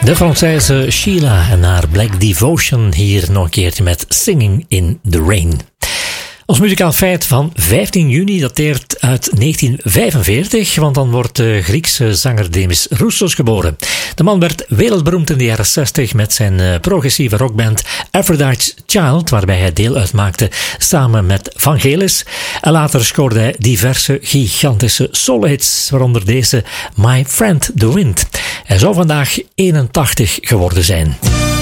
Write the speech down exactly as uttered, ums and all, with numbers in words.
De Française Sheila en haar Black Devotion hier nog een keertje met Singing in the Rain. Ons muzikaal feit van vijftien juni dateert uit negentien vijfenveertig, want dan wordt de Griekse zanger Demis Roussos geboren. De man werd wereldberoemd in de jaren zestig met zijn progressieve rockband Aphrodite's Child, waarbij hij deel uitmaakte samen met Vangelis. En later scoorde hij diverse gigantische soul-hits, waaronder deze My Friend the Wind. Hij zou vandaag eenentachtig geworden zijn.